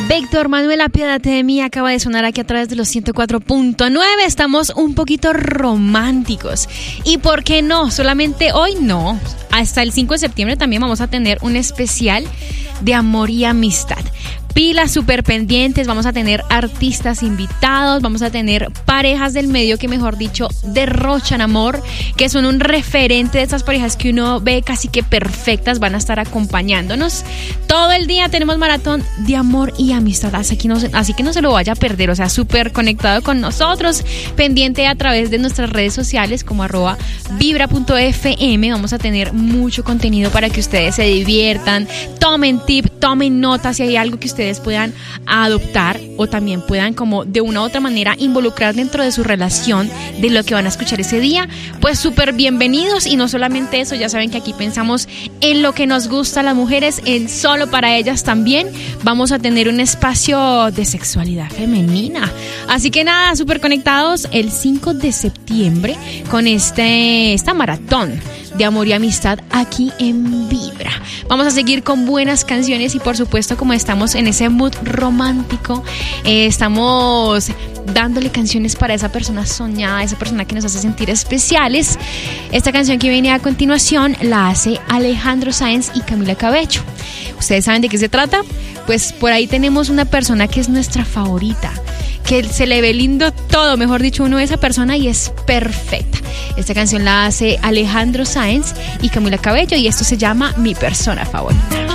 Víctor Manuel, apiádate de mí, acaba de sonar aquí a través de los 104.9. Estamos un poquito románticos. ¿Y por qué no? Solamente hoy no. Hasta el 5 de septiembre también vamos a tener un especial de amor y amistad. Pilas súper pendientes, vamos a tener artistas invitados, vamos a tener parejas del medio que, mejor dicho, derrochan amor, que son un referente de esas parejas que uno ve casi que perfectas, van a estar acompañándonos. Todo el día tenemos maratón de amor y amistad, así que no se lo vaya a perder, o sea, súper conectado con nosotros, pendiente a través de nuestras redes sociales como @vibra.fm. Vamos a tener mucho contenido para que ustedes se diviertan, tomen tip, tomen notas si hay algo que ustedes puedan adoptar o también puedan como de una u otra manera involucrar dentro de su relación de lo que van a escuchar ese día, pues súper bienvenidos. Y no solamente eso, ya saben que aquí pensamos en lo que nos gusta a las mujeres, en solo para ellas también. Vamos a tener un espacio de sexualidad femenina, así que nada, súper conectados el 5 de septiembre con esta maratón de amor y amistad aquí en Vibra. Vamos a seguir con buenas canciones y por supuesto, como estamos en ese mood romántico, estamos dándole canciones para esa persona soñada, esa persona que nos hace sentir especiales. Esta canción que viene a continuación la hace Alejandro Sanz y Camila Cabello. ¿Ustedes saben de qué se trata? Pues por ahí tenemos una persona que es nuestra favorita, que se le ve lindo todo, mejor dicho, uno de esa persona y es perfecta. Esta canción la hace Alejandro Sanz y Camila Cabello y esto se llama Mi Persona Favorita.